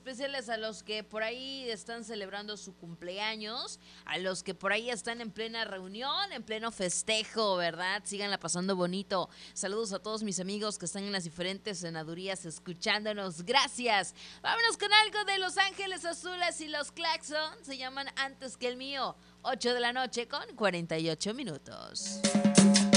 especiales a los que por ahí están celebrando su cumpleaños, a los que por ahí están en plena reunión, en pleno festejo, ¿verdad? Síganla pasando bonito. Saludos a todos mis amigos que están en las diferentes senadurías escuchándonos. Gracias. Vámonos con algo de Los Ángeles Azules y los Claxon. Se llaman Antes que el mío. 8 de la noche con 48 minutos.